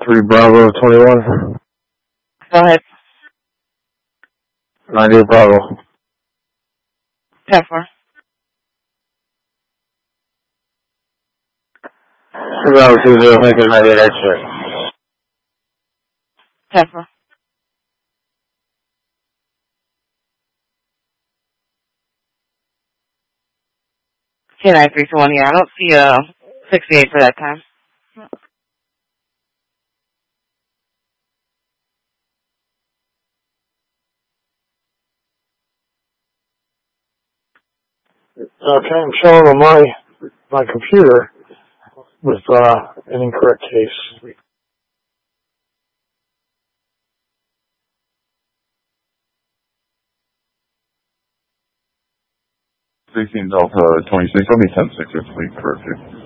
3 Bravo 21. Go ahead. 98 Bravo. 10-4. 3 Bravo 20, make it 98 X-ray. 10-4. 10-9-3-2-1, yeah, I don't see a 68 for that time. 'I'm showing on my computer with an incorrect case. 16 Delta 26, I'll be 10-6, please, correct.